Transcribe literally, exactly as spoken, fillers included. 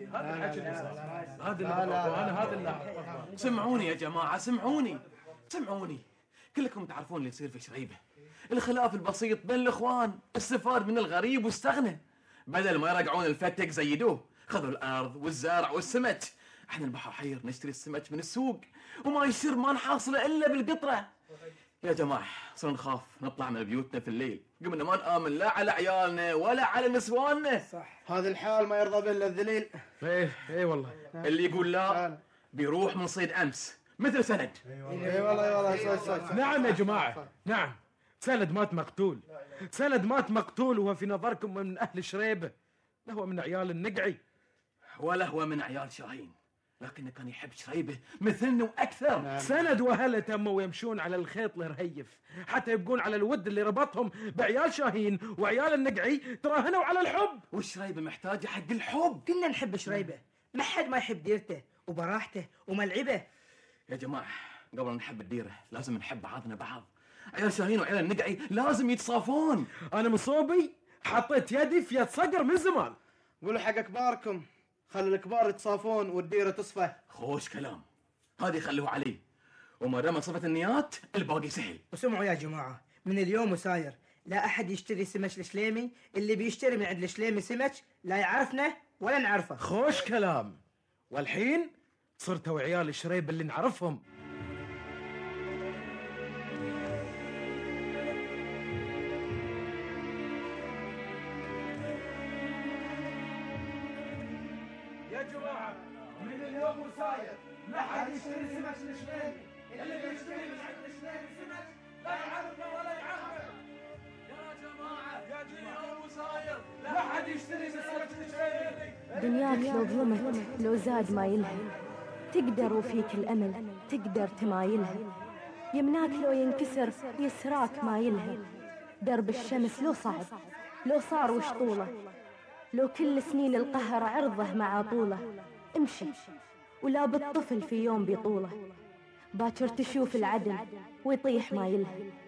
هذا الحكي اللي صار، هذا اللي انا هذا اللي سمعوني يا جماعه، سمعوني سمعوني كلكم تعرفون اللي يصير في شريبه، الخلاف البسيط بين الاخوان استفاد من الغريب واستغنى، بدل ما يرجعون الفتك زيدوه، خذوا الارض والزرع والسمك. احنا البحر حير نشتري السمك من السوق وما يصير ما نحصله الا بالقطره. يا جماعه صرنا نخاف نطلع من بيوتنا في الليل، قمنا ما نآمن لا على عيالنا ولا على نسواننا. صح، هذا الحال ما يرضى به الا الذليل. ايه ايه والله، اللي يقول لا بيروح من صيد امس مثل سند. اي والله اي والله. نعم يا جماعه، نعم سند مات مقتول، سند مات مقتول، وهو في نظركم من اهل شريبه، لا هو من عيال النقعي ولا هو من عيال شاهين، لكنه كان يحب شريبه مثلنا واكثر. نعم. سند واهله تموا يمشون على الخيط الرهيف حتى يبقون على الود اللي ربطهم بعيال شاهين وعيال النقعي، تراهنوا على الحب. والشريبه محتاجه حق الحب. كلنا نحب شريبه، ما حد ما يحب ديرته وبراحته وملعبه. يا جماعه قبل نحب الديره لازم نحب بعضنا بعض، عيال شاهين وعيال النقعي لازم يتصافون. انا من صوبي حطيت يدي في يد صقر من زمان. قولوا حق كباركم خلوا الكبار يتصافون والديره تصفى. خوش كلام، هذه خلوه عليه، وما دام صفت النيات الباقي سهل. وسمعوا يا جماعه، من اليوم وساير لا احد يشتري سمك الشليمي، اللي بيشتري من عند الشليمي سمك لا يعرفنا ولا نعرفه. خوش كلام. والحين صرتوا عيال الشريب اللي نعرفهم. يا جماعة من اليوم وساير لا حد يشتري سمك الشليمي، اللي بيشتري من عند الشليمي سمك لا يعرفنا ولا يعرفه. يا جماعة يا اليوم وساير لا حد يشتري سمك الشليمي. دنياك لو ظلمت لو زاد ما يلها، تقدر وفيك الأمل تقدر تمايلها، يمناك لو ينكسر يسراك ما يلها، درب الشمس لو صعب لو صار وش طوله، لو كل سنين القهر عرضه مع طوله، امشي ولا بالطفل في يوم بيطوله، باكر تشوف العدل ويطيح ما يلها.